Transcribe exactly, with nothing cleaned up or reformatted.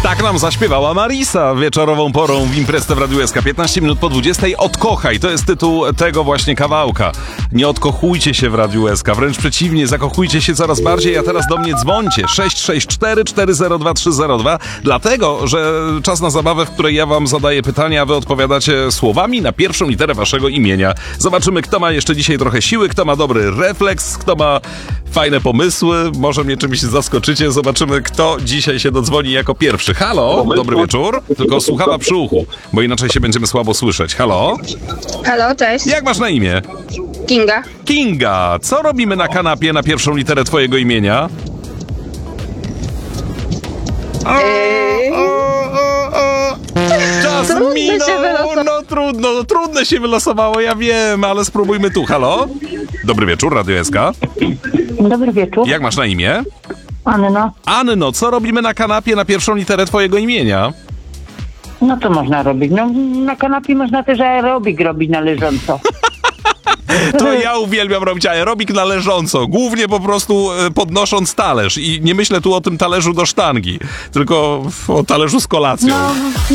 Tak nam zaśpiewała Marisa wieczorową porą w Imprezę w Radiu S K. piętnaście minut po dwudziestej. Odkochaj, to jest tytuł tego właśnie kawałka. Nie odkochujcie się w Radiu S K, wręcz przeciwnie, zakochujcie się coraz bardziej, a teraz do mnie dzwońcie. sześć sześć cztery cztery zero dwa trzy zero dwa, dlatego, że czas na zabawę, w której ja wam zadaję pytania, a wy odpowiadacie słowami na pierwszą literę waszego imienia. Zobaczymy, kto ma jeszcze dzisiaj trochę siły, kto ma dobry refleks, kto ma fajne pomysły, może mnie czymś zaskoczycie. Zobaczymy, kto dzisiaj się dodzwoni jako pierwszy. Halo, dobry wieczór. Tylko słuchawa przy uchu, bo inaczej się będziemy słabo słyszeć. Halo? Halo, cześć. Jak masz na imię? Kinga. Kinga, co robimy na kanapie na pierwszą literę twojego imienia? O, o, o, o. Czas Trudno się minął, wylosowało. no trudno, trudne się wylosowało, ja wiem, ale spróbujmy tu. Halo? Dobry wieczór, Radio S K. Dobry wieczór. Jak masz na imię? Anno. Anno, co robimy na kanapie na pierwszą literę twojego imienia? No co można robić? No na kanapie można też aerobik robić na leżąco. To ja uwielbiam robić aerobik na leżąco, głównie po prostu e, podnosząc talerz i nie myślę tu o tym talerzu do sztangi, tylko o talerzu z kolacją. No,